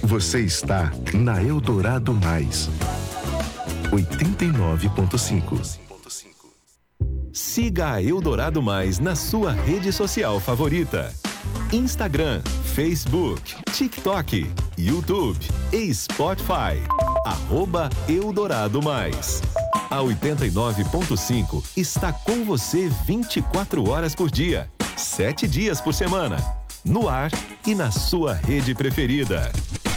Você está na Eldorado Mais 89.5. Siga a Eldorado Mais na sua rede social favorita: Instagram, Facebook, TikTok, YouTube e Spotify. @Eldorado Mais. A 89.5 está com você 24 horas por dia, 7 dias por semana. No ar e na sua rede preferida.